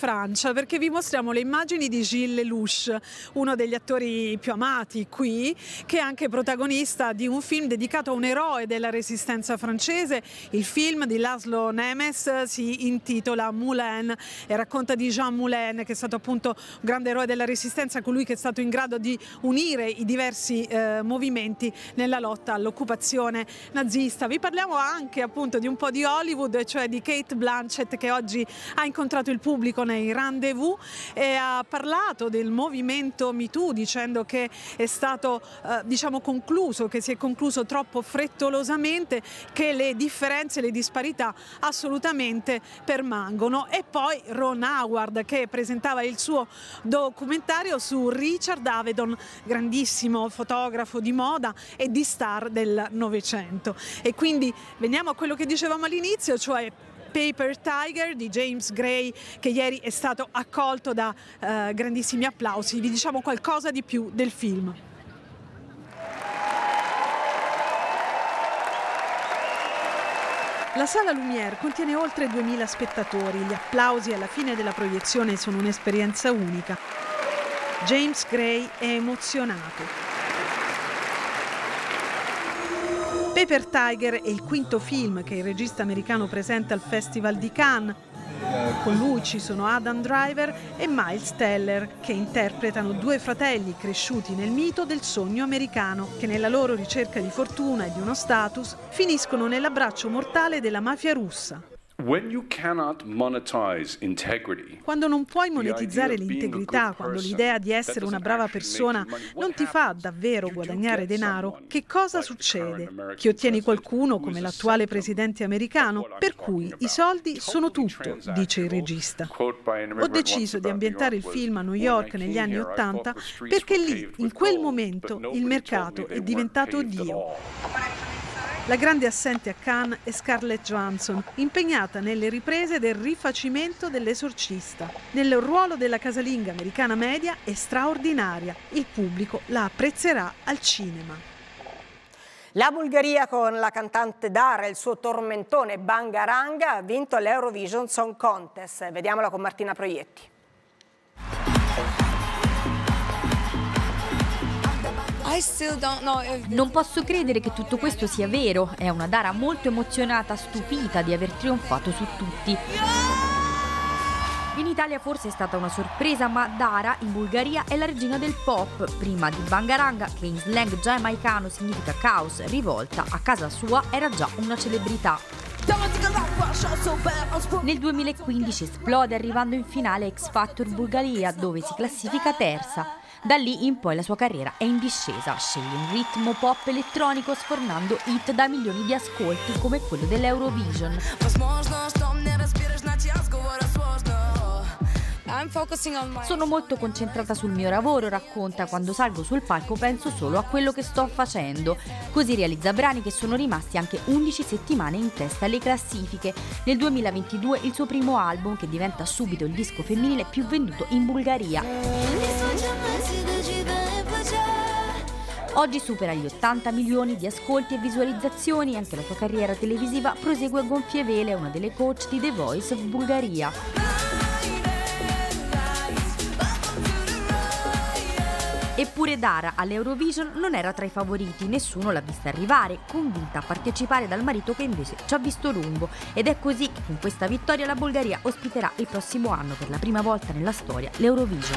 Francia, perché vi mostriamo le immagini di Gilles Lelouch, uno degli attori più amati qui, che è anche protagonista di un film dedicato a un eroe della resistenza francese. Il film di Laszlo Nemes si intitola Moulin e racconta di Jean Moulin, che è stato appunto un grande eroe della resistenza, colui che è stato in grado di unire i diversi movimenti nella lotta all'occupazione nazista. Vi parliamo anche appunto di un po' di Hollywood, cioè di Cate Blanchett, che oggi ha incontrato il pubblico nei Rendezvous e ha parlato del movimento Me Too, dicendo che è stato concluso, che si è concluso troppo frettolosamente, che le differenze e le disparità assolutamente permangono. E poi Ron Howard, che presentava il suo documentario su Richard Avedon, grandissimo fotografo di moda e di star del Novecento. E quindi veniamo a quello che dicevamo all'inizio, cioè Paper Tiger di James Gray, che ieri è stato accolto da grandissimi applausi. Vi diciamo qualcosa di più del film. La sala Lumière contiene oltre 2000 spettatori. Gli applausi alla fine della proiezione sono un'esperienza unica. James Gray è emozionato. Paper Tiger è il quinto film che il regista americano presenta al Festival di Cannes. Con lui ci sono Adam Driver e Miles Teller, che interpretano due fratelli cresciuti nel mito del sogno americano, che nella loro ricerca di fortuna e di uno status finiscono nell'abbraccio mortale della mafia russa. Quando non puoi monetizzare l'integrità, quando l'idea di essere una brava persona non ti fa davvero guadagnare denaro, che cosa succede? Che ottieni qualcuno come l'attuale presidente americano, per cui i soldi sono tutto, dice il regista. Ho deciso di ambientare il film a New York negli anni '80 perché lì, in quel momento, il mercato è diventato Dio. La grande assente a Cannes è Scarlett Johansson, impegnata nelle riprese del rifacimento dell'Esorcista. Nel ruolo della casalinga americana media è straordinaria. Il pubblico la apprezzerà al cinema. La Bulgaria, con la cantante Dara e il suo tormentone Bangaranga, ha vinto l'Eurovision Song Contest. Vediamola con Martina Proietti. Non posso credere che tutto questo sia vero. È una Dara molto emozionata, stupita di aver trionfato su tutti. In Italia forse è stata una sorpresa, ma Dara in Bulgaria è la regina del pop. Prima di Bangaranga, che in slang giamaicano significa caos, rivolta, a casa sua era già una celebrità. Nel 2015 esplode arrivando in finale X Factor Bulgaria, dove si classifica terza. Da lì in poi la sua carriera è in discesa, sceglie un ritmo pop elettronico sfornando hit da milioni di ascolti come quello dell'Eurovision. Sono molto concentrata sul mio lavoro, racconta, quando salgo sul palco penso solo a quello che sto facendo. Così realizza brani che sono rimasti anche 11 settimane in testa alle classifiche. Nel 2022 il suo primo album, che diventa subito il disco femminile più venduto in Bulgaria. Oggi supera gli 80 milioni di ascolti e visualizzazioni. Anche la sua carriera televisiva prosegue a gonfie vele, è una delle coach di The Voice of Bulgaria. Eppure Dara all'Eurovision non era tra i favoriti, nessuno l'ha vista arrivare, convinta a partecipare dal marito che invece ci ha visto lungo. Ed è così che con questa vittoria la Bulgaria ospiterà il prossimo anno per la prima volta nella storia l'Eurovision.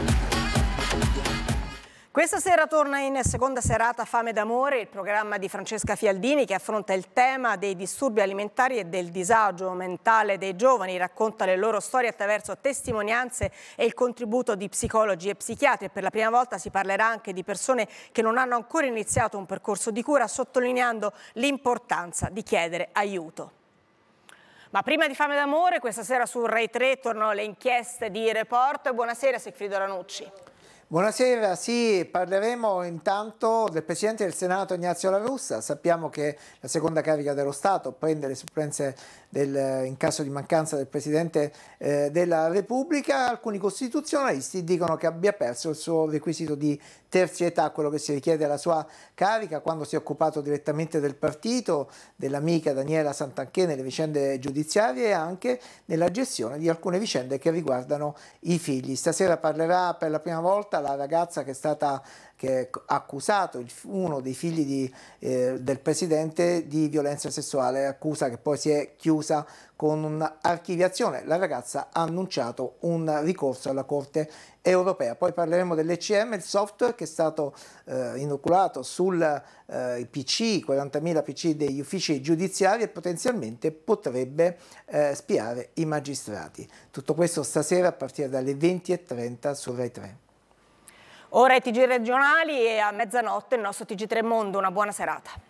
Questa sera torna in seconda serata Fame d'amore, il programma di Francesca Fialdini, che affronta il tema dei disturbi alimentari e del disagio mentale dei giovani, racconta le loro storie attraverso testimonianze e il contributo di psicologi e psichiatri. Per la prima volta si parlerà anche di persone che non hanno ancora iniziato un percorso di cura, sottolineando l'importanza di chiedere aiuto. Ma prima di Fame d'amore, questa sera su Rai 3 tornano le inchieste di Report. Buonasera Sigfrido Ranucci. Buonasera, sì, parleremo intanto del Presidente del Senato Ignazio La Russa. Sappiamo che la seconda carica dello Stato prende le supplenze in caso di mancanza del Presidente della Repubblica. Alcuni costituzionalisti dicono che abbia perso il suo requisito di terzietà, quello che si richiede alla sua carica, quando si è occupato direttamente del partito, dell'amica Daniela Santanchè nelle vicende giudiziarie e anche nella gestione di alcune vicende che riguardano i figli. Stasera parlerà per la prima volta la ragazza che ha accusato uno dei figli del Presidente di violenza sessuale, accusa che poi si è chiusa con un'archiviazione. La ragazza ha annunciato un ricorso alla Corte europea. Poi parleremo dell'ECM, il software che è stato inoculato sul PC, 40.000 PC degli uffici giudiziari e potenzialmente potrebbe spiare i magistrati. Tutto questo stasera a partire dalle 20:30 su Rai 3. Ora i TG regionali e a mezzanotte il nostro TG3 Mondo. Una buona serata.